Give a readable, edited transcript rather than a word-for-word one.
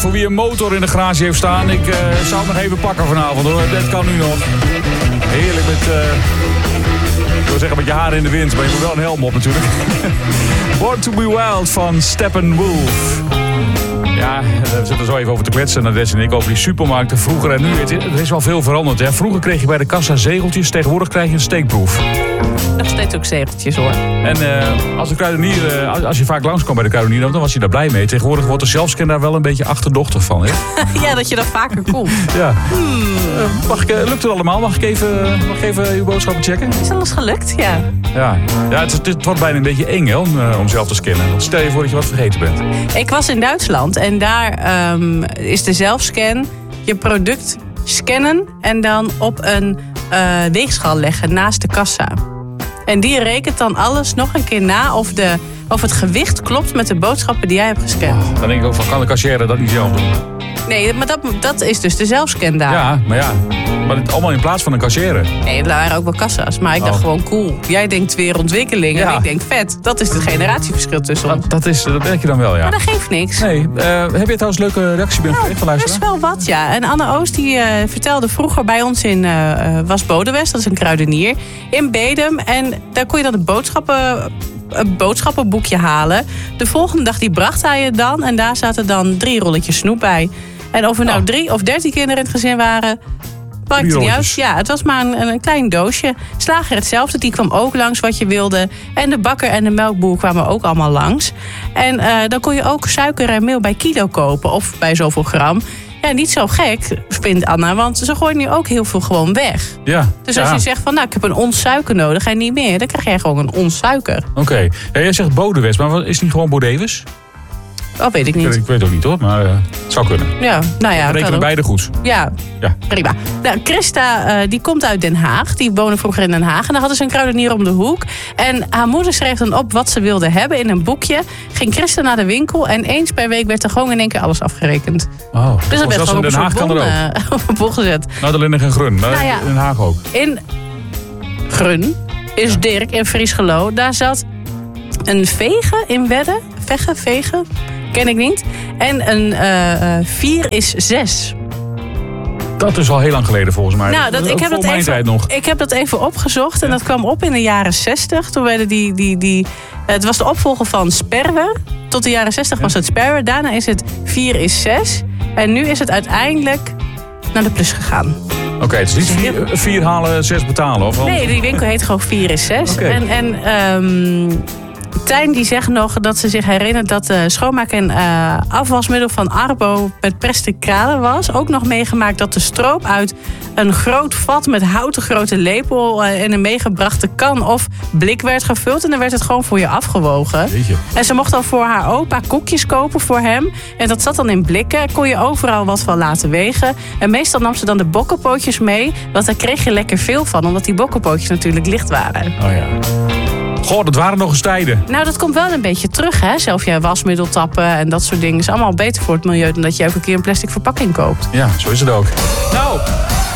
voor wie een motor in de garage heeft staan. Ik zou hem nog even pakken vanavond hoor. Dat kan nu nog. Heerlijk met... ik wil zeggen met je haren in de wind, maar je moet wel een helm op natuurlijk. Born to be Wild van Steppenwolf. Ja, we zitten zo even over te kletsen, Nadège en ik, over die supermarkten vroeger en nu. Er is wel veel veranderd. Hè. Vroeger kreeg je bij de kassa zegeltjes, tegenwoordig krijg je een steekproef. Nog steeds ook zegeltjes hoor. En als je vaak langskwam bij de kruidenier, dan was je daar blij mee. Tegenwoordig wordt de zelfscan daar wel een beetje achterdochtig van. Hè? Ja, dat je dat vaker komt. Ja. Lukt het allemaal? Mag ik even uw boodschappen checken? Is alles gelukt? Ja. Ja, het wordt bijna een beetje eng hè, om zelf te scannen. Want stel je voor dat je wat vergeten bent. Ik was in Duitsland en daar is de zelfscan je product scannen en dan op een weegschaal leggen naast de kassa. En die rekent dan alles nog een keer na of het gewicht klopt met de boodschappen die jij hebt gescand. Dan denk ik ook van, kan de cashier dat niet zelf doen? Nee, maar dat is dus de zelfscan daar. Ja, maar het allemaal in plaats van een cashier. Nee, er waren ook wel kassa's, maar ik dacht gewoon cool. Jij denkt weer ontwikkeling en ik denk vet. Dat is het generatieverschil tussen ons. Dat denk je dan wel, ja. Maar dat geeft niks. Nee, heb je trouwens leuke reacties binnengekregen van luisteraars? Best wel wat, ja. En Anne Oost die vertelde vroeger bij ons in Was Bodewest, dat is een kruidenier, in Bedum. En daar kon je dan een boodschappenboekje halen. De volgende dag die bracht hij het dan. En daar zaten dan 3 rolletjes snoep bij. En of er nou 3 of 13 kinderen in het gezin waren, maakte niet uit. Ja, het was maar een klein doosje. Slager hetzelfde, die kwam ook langs wat je wilde. En de bakker en de melkboer kwamen ook allemaal langs. En dan kon je ook suiker en meel bij kilo kopen. Of bij zoveel gram. Ja, niet zo gek, vindt Anna. Want ze gooien nu ook heel veel gewoon weg. Ja. Dus als je zegt van, ik heb een ons suiker nodig en niet meer, dan krijg jij gewoon een ons suiker. Oké. Ja, jij zegt Bodewest, maar is het niet gewoon Bodewes? Dat weet ik niet. Ik weet het ook niet hoor, maar het zou kunnen. Ja, nou ja. We rekenen beide goed. Ja, prima. Nou, Christa, die komt uit Den Haag. Die woonde vroeger in Den Haag. En daar hadden ze een kruidenier om de hoek. En haar moeder schreef dan op wat ze wilde hebben in een boekje. Ging Christa naar de winkel. En eens per week werd er gewoon in één keer alles afgerekend. Oh, dus dat werd gewoon in Den Haag kan er ook. op een bol gezet. Nou, alleen nog in Grun. Maar in Den Haag ook. In Grun is Dirk in Friesgelo. Daar zat een vegen in Wedde. Vegen. Ken ik niet. En een 4 is 6. Dat is al heel lang geleden volgens mij. Nou, ik heb dat even opgezocht. En dat kwam op in de jaren 60. Toen werden het was de opvolger van Sperwer. Tot de jaren 60 was het Sperwer. Daarna is het 4 is 6. En nu is het uiteindelijk naar de plus gegaan. Oké, het is niet 4 halen, 6 betalen? Of nee, die winkel heet gewoon 4 is 6. Okay. Tijn die zegt nog dat ze zich herinnert dat de schoonmaak- en afwasmiddel van Arbo met plastic kralen was. Ook nog meegemaakt dat de stroop uit een groot vat met houten grote lepel in een meegebrachte kan of blik werd gevuld. En dan werd het gewoon voor je afgewogen. Jeetje. En ze mocht dan voor haar opa koekjes kopen voor hem. En dat zat dan in blikken. Kon je overal wat van laten wegen. En meestal nam ze dan de bokkenpootjes mee. Want daar kreeg je lekker veel van. Omdat die bokkenpootjes natuurlijk licht waren. Oh ja. Goh, dat waren nog eens tijden. Nou, dat komt wel een beetje terug, hè. Zelf je wasmiddel tappen en dat soort dingen is allemaal beter voor het milieu dan dat je elke keer een plastic verpakking koopt. Ja, zo is het ook. Nou...